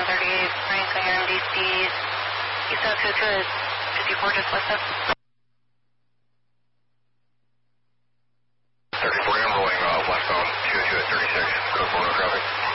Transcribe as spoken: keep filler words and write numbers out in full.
one thirty-eight, range on your M D speed. You said two two is fifty-four, just west of. thirty-four, I'm rolling uh, westbound two two at thirty-six, code four, no traffic.